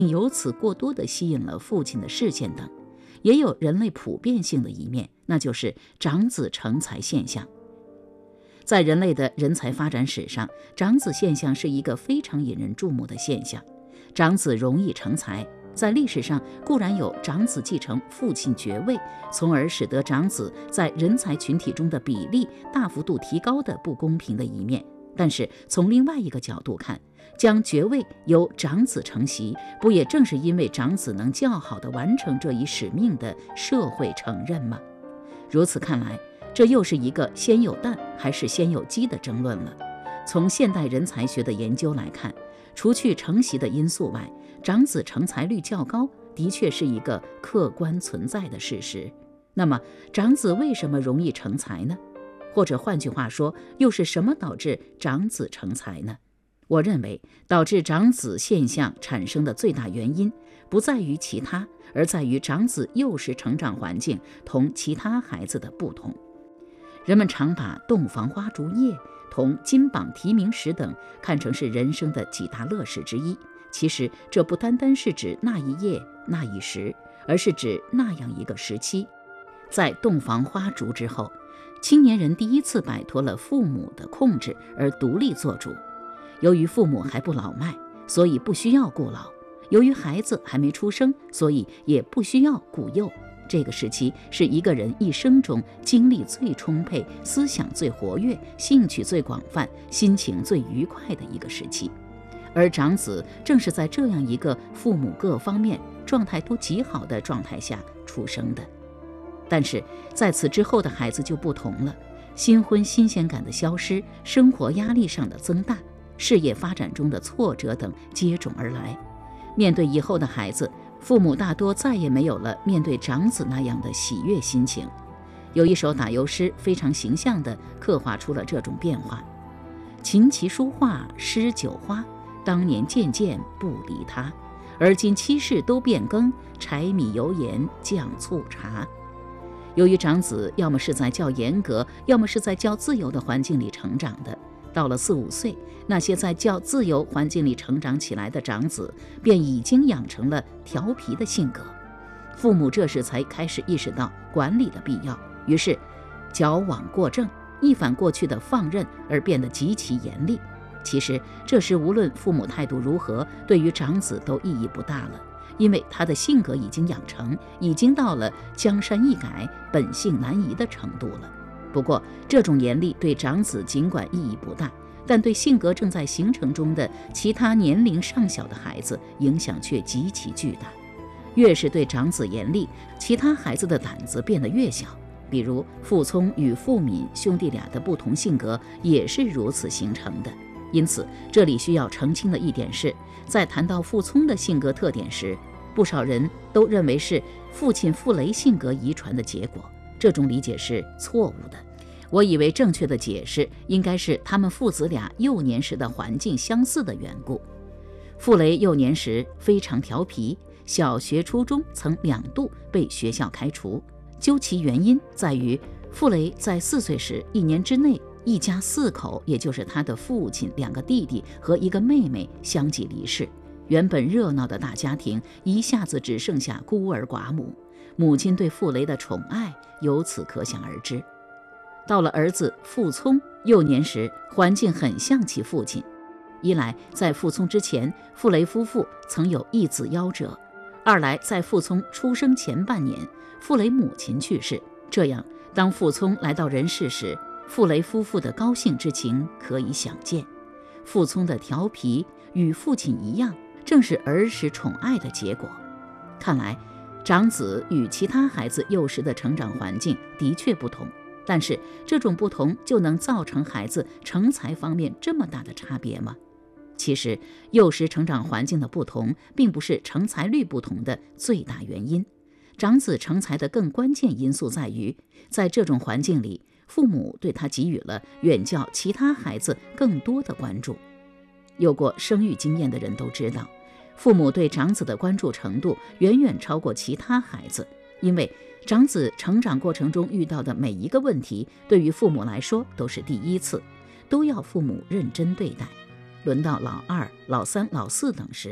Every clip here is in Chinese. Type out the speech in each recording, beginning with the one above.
由此过多地吸引了父亲的视线等。也有人类普遍性的一面，那就是长子成才现象。在人类的人才发展史上，长子现象是一个非常引人注目的现象。长子容易成才，在历史上固然有长子继承父亲爵位，从而使得长子在人才群体中的比例大幅度提高的不公平的一面，但是从另外一个角度看，将爵位由长子承袭，不也正是因为长子能较好地完成这一使命的社会承认吗？如此看来，这又是一个先有蛋还是先有鸡的争论了。从现代人才学的研究来看，除去承袭的因素外，长子成才率较高的确是一个客观存在的事实。那么长子为什么容易成才呢？或者换句话说，又是什么导致长子成才呢？我认为导致长子现象产生的最大原因不在于其他，而在于长子幼时成长环境同其他孩子的不同。人们常把洞房花烛夜同金榜题名时等看成是人生的几大乐事之一，其实这不单单是指那一夜那一时，而是指那样一个时期。在洞房花烛之后，青年人第一次摆脱了父母的控制而独立做主。由于父母还不老迈，所以不需要顾老；由于孩子还没出生，所以也不需要顾幼。这个时期是一个人一生中精力最充沛、思想最活跃、兴趣最广泛、心情最愉快的一个时期。而长子正是在这样一个父母各方面状态都极好的状态下出生的。但是在此之后的孩子就不同了，新婚新鲜感的消失，生活压力上的增大，事业发展中的挫折等接踵而来。面对以后的孩子，父母大多再也没有了面对长子那样的喜悦心情。有一首打油诗非常形象地刻画出了这种变化：琴棋书画诗酒花，当年渐渐不理他，而今七事都变更，柴米油盐酱醋茶。由于长子要么是在较严格，要么是在较自由的环境里成长的，到了4、5岁，那些在较自由环境里成长起来的长子便已经养成了调皮的性格。父母这时才开始意识到管理的必要，于是矫枉过正，一反过去的放任而变得极其严厉。其实这时无论父母态度如何，对于长子都意义不大了，因为他的性格已经养成，已经到了江山易改，本性难移的程度了。不过这种严厉对长子尽管意义不大，但对性格正在形成中的其他年龄尚小的孩子影响却极其巨大。越是对长子严厉，其他孩子的胆子变得越小。比如傅聪与傅敏兄弟俩的不同性格也是如此形成的。因此这里需要澄清的一点是，在谈到傅聪的性格特点时，不少人都认为是父亲傅雷性格遗传的结果，这种理解是错误的。我以为正确的解释应该是他们父子俩幼年时的环境相似的缘故。傅雷幼年时非常调皮，小学初中曾2度被学校开除。究其原因在于傅雷在4岁时1年之内，一家4口，也就是他的父亲、2个弟弟和1个妹妹相继离世。原本热闹的大家庭一下子只剩下孤儿寡母，母亲对傅雷的宠爱由此可想而知。到了儿子傅聪幼年时，环境很像其父亲。一来在傅聪之前，傅雷夫妇曾有1子夭折；二来在傅聪出生前半年，傅雷母亲去世。这样当傅聪来到人世时，傅雷夫妇的高兴之情可以想见。傅聪的调皮与父亲一样，正是儿时宠爱的结果。看来长子与其他孩子幼时的成长环境的确不同，但是这种不同就能造成孩子成才方面这么大的差别吗？其实幼时成长环境的不同并不是成才率不同的最大原因，长子成才的更关键因素在于，在这种环境里，父母对他给予了远较其他孩子更多的关注。有过生育经验的人都知道，父母对长子的关注程度远远超过其他孩子，因为长子成长过程中遇到的每一个问题，对于父母来说都是第一次，都要父母认真对待。轮到老2、老3、老4等时，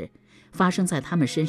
发生在他们身上